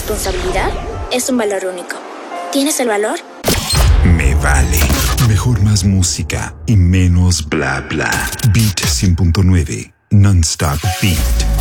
responsabilidad es un valor único. ¿Tienes el valor? Me vale. Mejor más música y menos bla bla. Beat 100.9. Non-stop beat.